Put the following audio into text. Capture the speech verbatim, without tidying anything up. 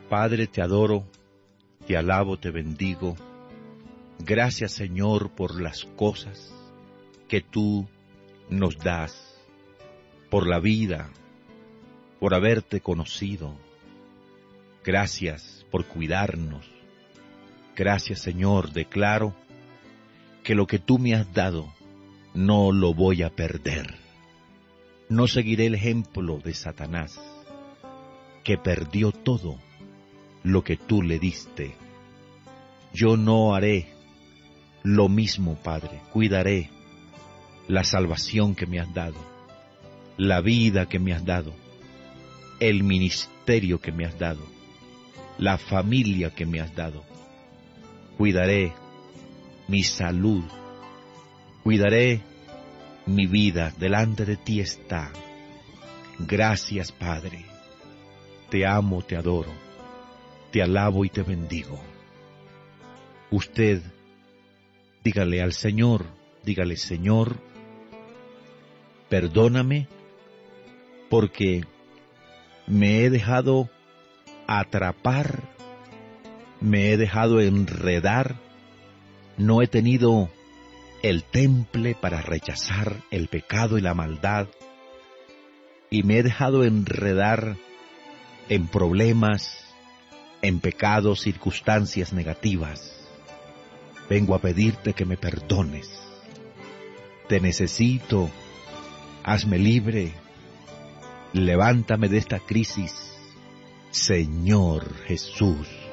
Padre, te adoro, te alabo, te bendigo. Gracias, Señor, por las cosas que tú nos das, por la vida, por haberte conocido. Gracias por cuidarnos. Gracias, Señor, declaro que lo que tú me has dado no lo voy a perder. No seguiré el ejemplo de Satanás, que perdió todo lo que tú le diste. Yo no haré lo mismo, Padre. Cuidaré la salvación que me has dado, la vida que me has dado, el ministerio que me has dado, la familia que me has dado. Cuidaré mi salud, cuidaré mi vida, delante de ti está. Gracias, Padre. Te amo, te adoro, te alabo y te bendigo. Usted, dígale al Señor, dígale, Señor, perdóname porque me he dejado atrapar, me he dejado enredar, no he tenido el temple para rechazar el pecado y la maldad, y me he dejado enredar en problemas, en pecados, circunstancias negativas. Vengo a pedirte que me perdones. Te necesito, hazme libre, levántame de esta crisis, Señor Jesús.